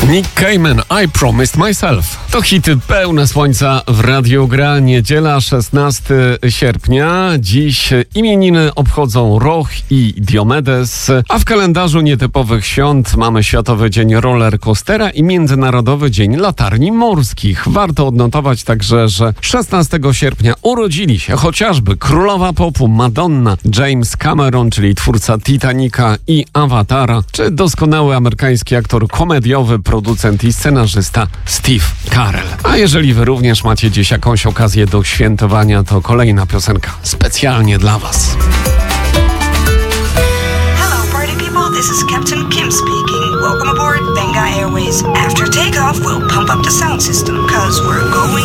Nick Cayman, I Promised Myself. To hity pełne słońca w Radiu Gra. Niedziela, 16 sierpnia. Dziś imieniny obchodzą Roch i Diomedes, a w kalendarzu nietypowych świąt mamy Światowy Dzień Roller Coastera i Międzynarodowy Dzień Latarni Morskich. Warto odnotować także, że 16 sierpnia urodzili się chociażby królowa popu Madonna, James Cameron, czyli twórca Titanica i Awatara, czy doskonały amerykański aktor komediowy, producent i scenarzysta Steve Carell. A jeżeli wy również macie dziś jakąś okazję do świętowania, to kolejna piosenka specjalnie dla was. Hello party people, this is Captain Kim speaking. Welcome aboard Benga Airways. After takeoff, we'll pump up the sound system, cause we're going